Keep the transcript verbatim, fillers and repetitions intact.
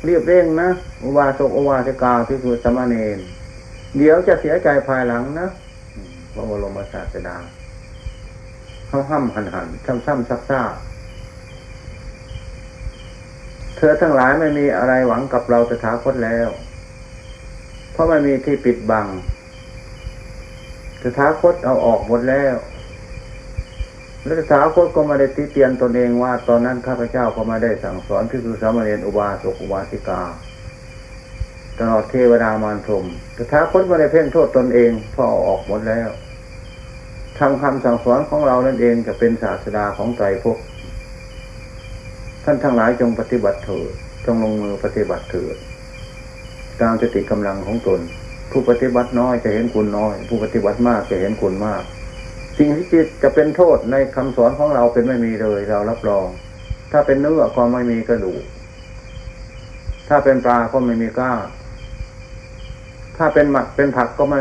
รีบเร่งนะอุบาสกอุบาสิกาภิกษุสามเณรเดี๋ยวจะเสียใจภายหลังนะพระบรมศาสดาเขาห้ำหันหันซ้ำซ้ำซักซ่าเธอทั้งหลายไม่มีอะไรหวังกับเราตถาคตแล้วเพราะไม่มีที่ปิดบังตถาคตเอาออกหมดแล้วและตถาคตก็ไม่ได้ติเตียนตนเองว่าตอนนั้นข้าพเจ้าก็ไม่ได้สั่งสอนภิกษุสามเณรอุบาสกอุบาสิกาตลอดเทวดามารพรหมตถาคตไม่ได้เพ่งโทษตนเองเพราะเอาออกหมดแล้วทำคำสั่งสอนของเรานั่นเองจะเป็นศาสดาของไตรภพท่านทั้งหลายจงปฏิบัติเถิดจงลงมือปฏิบัติเถิดตามสติกำลังของตนผู้ปฏิบัติน้อยจะเห็นคุณน้อยผู้ปฏิบัติมากจะเห็นคุณมากสิ่งที่จิตจะเป็นโทษในคำสอนของเราเป็นไม่มีเลยเรารับรองถ้าเป็นเนื้อก็ไม่มีกระดูกถ้าเป็นปลาก็ไม่มีก้างถ้าเป็นหมักเป็นผักก็ไม่